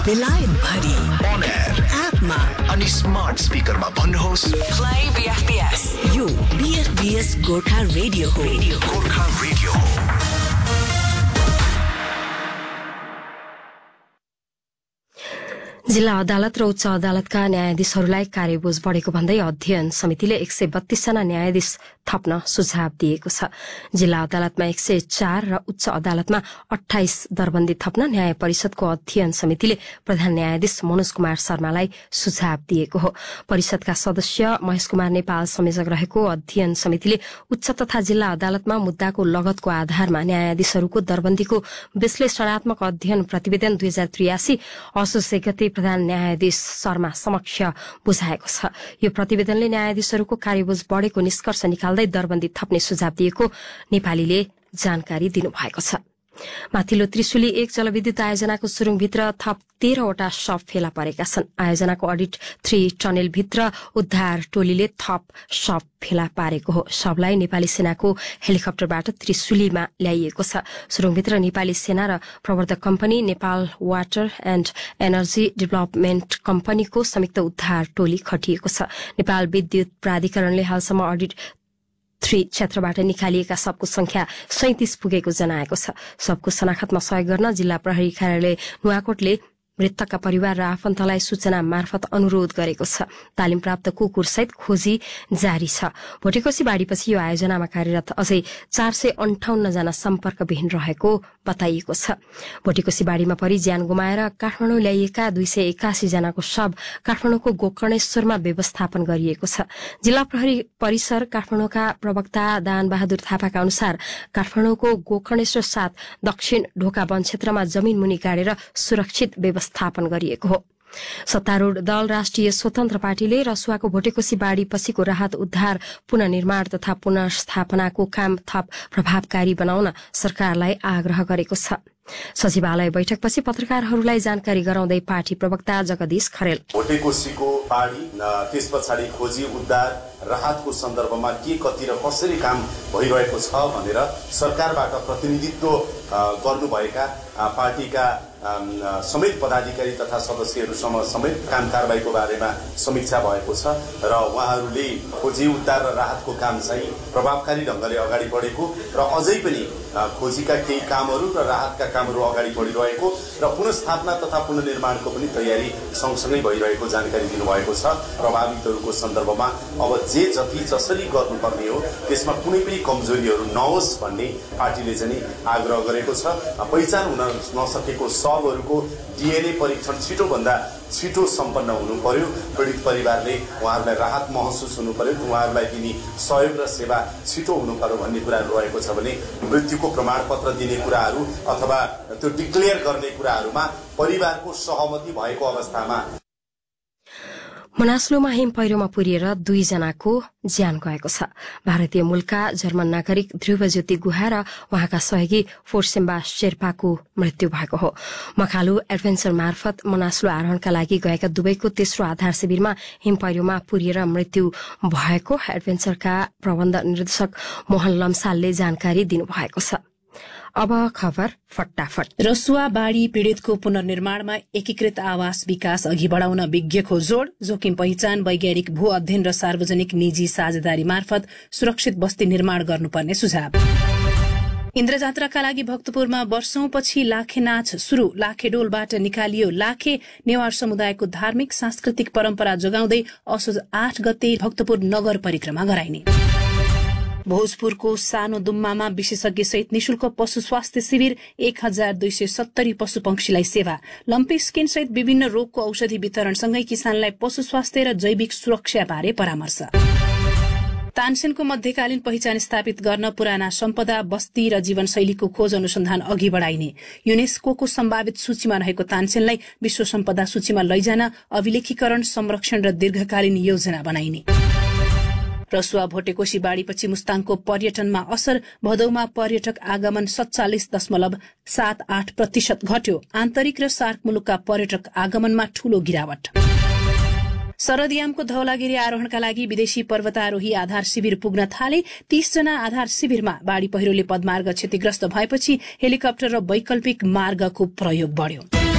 बेलायत भरि on air एपमा अनि स्मार्ट स्पिकरमा भन्नुहोस् Play BFBS. यो BFBS गोर्खा रेडियो हो. गोर्खा रेडियो हो। जिल्ला अदालत र उच्च अदालतका न्यायाधीशहरूलाई कार्यबोझ बढेको भन्दै अध्ययन समितिले 132 जना न्यायाधीश थप्न सुझाव दिएको छ। जिल्ला अदालतमा 104 र उच्च अदालतमा 28 दरबन्दी थप्न न्याय परिषदको अध्ययन समितिले प्रधान न्यायाधीश मनोज कुमार शर्मालाई सुझाव दिएको हो। परिषदका सदस्य महेश कुमार नेपाल संयोजक रहेको अध्ययन समितिले उच्च तथा जिल्ला अदालतमा मुद्दाको लगतको आधारमा न्यायाधीशहरूको दरबन्दीको विश्लेषणात्मक अध्ययन प्रतिवेदन 2083 असोज 1 गते प्रधान न्यायाधीश शर्मा समक्ष बुझाएको छ। यो प्रतिवेदनले न्यायाधीशहरूको कार्यबोझ बढेको निष्कर्ष निकाल्दै दरबन्दी थप्ने सुझाव दिएको नेपालीले जानकारी दिनुभएको छ। माथिल्लो त्रिशुली 1 जलविद्युत आयोजनाको सुरुङभित्र थप 13 वटा शव फेला परेका छन्। आयोजनाको अडिट 3 टनेलभित्र उद्धार टोलीले थप शव फेला पारेको हो। शवलाई नेपाली सेनाको हेलिकप्टरबाट त्रिशुलीमा ल्याइएको छ। सुरुङभित्र नेपाली सेना र प्रवर्धक company Nepal water and energy development कम्पनीको संयुक्त उद्धार टोली खटिएको छ। नेपाल विद्युत प्राधिकरणले हालसम्म अडिट 3 क्षेत्रबाट निकालिएका शवको संख्या 37 पुगेको जनाएको छ। शवको शनाखतमा सहयोग गर्न जिल्ला प्रहरी कार्यालय नुवाकोटले मृतकका परिवार र आफन्तलाई सूचना मार्फत अनुरोध गरेको छ। तालिम प्राप्त कुकुरसहित खोजी जारी छ। भोटेकोशी बाढीपछि यो आयोजनामा कार्यरत अझै 458 जना सम्पर्कविहीन रहेको बताइएको छ। भोटेकोशी बाढीमा परि ज्यान गुमाएर काठमाडौँ ल्याइएका 281 जनाको शव काठमाडौँको गोकर्णेश्वरमा व्यवस्थापन गरिएको छ। जिल्ला प्रहरी परिसर काठमाडौँका प्रवक्ता दान बहादुर थापाका अनुसार काठमाडौँको गोकर्णेश्वर 7 दक्षिण ढोका वन क्षेत्रमा जमिन मुनि गाडेर सुरक्षित व्यवस्थापन गरिएको हो। सत्तारूढ़ दल राष्ट्रिय स्वतन्त्र पार्टीले रसुवाको भोटेकोशी बाढ़ी पछिको राहत उद्धार पुनर्निर्माण तथा पुनर्स्थापनाको काम थप प्रभावकारी बनाउन सरकारलाई आग्रह गरेको छ। सचिवालय बैठकपछि पत्रकारहरूलाई जानकारी गराउँदै पार्टी प्रवक्ता जगदीश खरेल भोटेकोशीको बाढी त्यस पछाडि खोजी उद्धार राहतको सन्दर्भमा के कति र कसरी काम भइरहेको छ भनेर सरकारबाट प्रतिनिधित्व गर्नुभएका पार्टीका समेत पदाधिकारी तथा सदस्यहरूसँग समेत काम कारबाहीको बारेमा समीक्षा भएको छ र उहाँहरूले खोजी उद्धार र राहतको काम चाहिँ प्रभावकारी ढंगले अगाडि बढेको र अझै पनि खोजीका केही कामहरू र राहतका कामहरू अगाडि बढिरहेको र पुनर्स्थापना तथा पुनर्निर्माणको पनि तयारी सँगसँगै भइरहेको जानकारी दिनुभएको छ। प्रभावितहरूको सन्दर्भमा अब जे जति जसरी गर्नुपर्ने हो त्यसमा कुनै पनि कमजोरीहरू नहोस् भन्ने पार्टीले चाहिँ आग्रह गरेको छ। पहिचान हुन नसकेको शवहरूको डीएनए परीक्षण छिटोभन्दा छिटो सम्पन्न हुनु पर्यो। पीडित परिवारले उहाँहरूलाई राहत महसुस हुनु पर्यो, उहाँहरूलाई दिने सहयोग र सेवा छिटो हुनु पर्यो भन्ने कुराहरू रहेको छ भने मृत्युको प्रमाणपत्र दिने कुराहरू अथवा त्यो डिक्लेयर गर्ने कुराहरूमा परिवारको सहमति भएको अवस्थामा मनास्लुमा हिम पहिरोमा पुरिएर 2 जनाको ज्यान गएको छ। भारतीय मूलका जर्मन नागरिक ध्रुवज्योति गुहा र उहाँका सहयोगी फोर्सेम्बा शेर्पाको मृत्यु भएको हो। मखालु एडभेन्चर मार्फत मनास्लु आरोहणका लागि गएका दुवैको तेस्रो आधार शिविरमा हिम पहिरोमा पुरिएर मृत्यु भएको एडभेन्चरका प्रबन्ध निर्देशक मोहन लम्सालले जानकारी दिनुभएको छ। अब खबर फटाफट। रसुवा बाढ़ी पीड़ितको पुनर्निर्माणमा एकीकृत आवास विकास अघि बढ़ाउन विज्ञको जोड़, जोखिम पहिचान, वैज्ञानिक भू अध्ययन र सार्वजनिक निजी साझेदारी मार्फत सुरक्षित बस्ती निर्माण गर्नुपर्ने सुझाव। इन्द्रजात्राका लागि भक्तपुरमा वर्षौंपछि लाखे नाच शुरू। लाखेडोलबाट निकालियो लाखे। नेवार समुदायको धार्मिक सांस्कृतिक परम्परा जोगाउँदै असोज 8 गते भक्तपुर नगर परिक्रमा गराइने। भोजपुरको सानो दुम्मामा विशेषज्ञ सहित निशुल्क पशु स्वास्थ्य शिविर, 1270 पशु पंक्षीलाई सेवा। लम्पी स्किन सहित विभिन्न रोगको औषधि वितरणसँगै किसानलाई पशु स्वास्थ्य र जैविक सुरक्षा बारे परामर्श। तानसेनको मध्यकालीन पहिचान स्थापित गर्न पुराना सम्पदा, बस्ती र जीवनशैलीको खोज अनुसन्धान अघि बढ़ाइने। युनेस्कोको सम्भावित सूचीमा रहेको तानसेनलाई विश्व सम्पदा सूचीमा लैजान अभिलेखीकरण, संरक्षण र दीर्घकालीन योजना बनाइने। रसुवा भोटेकोशी बाढीपछि मुस्ताङको पर्यटनमा असर। भदौमा पर्यटक आगमन 47.78% घट्यो। आन्तरिक र सार्क मुलुकका पर्यटक आगमनमा ठूलो गिरावट। शरदयामको धौलागिरी आरोहणका लागि विदेशी पर्वतारोही आधार शिविर पुग्न थाले। 30 जना आधार शिविरमा बाढी पहिरोले पदमार्ग क्षतिग्रस्त भएपछि हेलिकप्टर र वैकल्पिक मार्गको प्रयोग बढ्यो।